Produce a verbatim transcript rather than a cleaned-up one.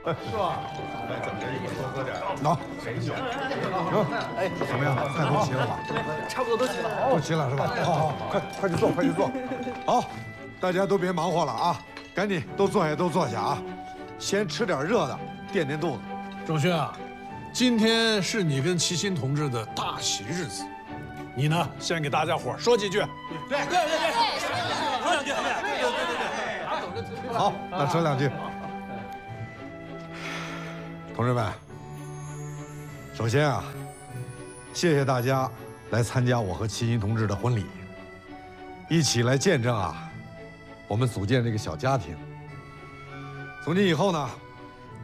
是吧？ 来，咱们这一会儿多喝点。 喏，行，哎，怎么样？菜都齐了吧？ 差不多都齐了。 都齐了是吧？好好，快快去做，快去做。好，大家都别忙活了啊，赶紧都坐下，都坐下啊。先吃点热的，垫垫肚子。 仲勋啊，今天是你跟齐心同志的大喜日子，你呢，先给大家伙说几句。 对对对对，说两句，对对对对对。 好，那说两句。同志们，首先啊，谢谢大家来参加我和齐心同志的婚礼，一起来见证啊，我们组建这个小家庭。从今以后呢，